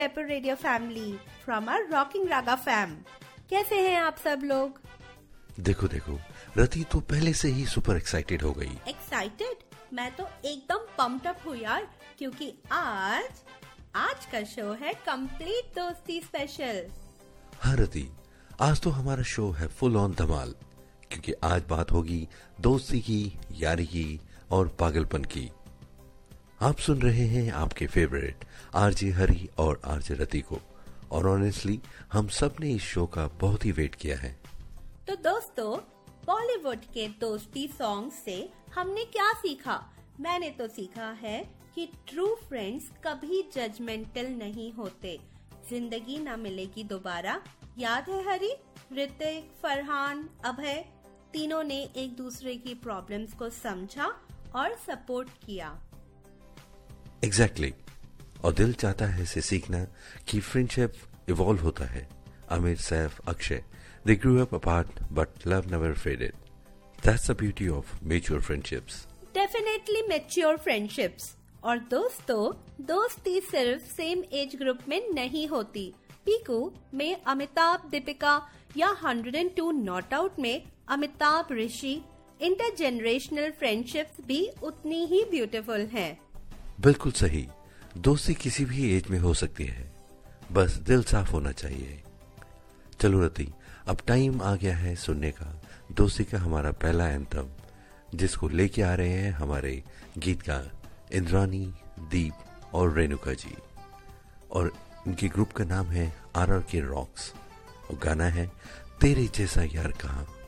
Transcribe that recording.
Pepper Radio family from our Rocking Raga fam. कैसे हैं आप सब लोग? देखो रति तो पहले से ही सुपर एक्साइटेड हो गई। एक्साइटेड? मैं तो एकदम पम्प्ड अप हूँ यार, क्योंकि आज का शो है कंप्लीट दोस्ती स्पेशल। हाँ रति, आज तो हमारा शो है फुल ऑन धमाल, क्योंकि आज बात होगी दोस्ती की, यारी की और पागलपन की। आप सुन रहे हैं आपके फेवरेट आरजे हरी और आरजे रति को, और ऑनेस्टली हम सब ने इस शो का बहुत ही वेट किया है। तो दोस्तों, बॉलीवुड के दोस्ती सॉन्ग से हमने क्या सीखा? मैंने तो सीखा है कि ट्रू फ्रेंड्स कभी जजमेंटल नहीं होते। जिंदगी ना मिलेगी दोबारा। याद है हरी? ऋतिक, फरहान, अभय तीनों ने एक दूसरे की प्रॉब्लम्स को समझा और सपोर्ट किया। एग्जैक्टली। और दिल चाहता है इसे सीखना कि फ्रेंडशिप इवॉल्व होता है। Aamir, Saif, Akshay, they grew up apart but love never faded. That's the beauty of mature friendships. Definitely mature friendships. और दोस्तों, दोस्ती सिर्फ सेम एज ग्रुप में नहीं होती। पीकू में अमिताभ दीपिका या 102 नॉट आउट में अमिताभ ऋषि, इंटरजेनरेशनल फ्रेंडशिप्स भी उतनी ही ब्यूटीफुल हैं। बिल्कुल सही। दोस्ती किसी भी एज में हो सकती है, बस दिल साफ होना चाहिए। चलो रति, अब टाइम आ गया है सुनने का दोस्ती का हमारा पहला एंथम, जिसको लेके आ रहे हैं हमारे गीतकार इंद्रानी, दीप और रेणुका जी। और इनके ग्रुप का नाम है RRK रॉक्स और गाना है तेरे जैसा यार कहाँ।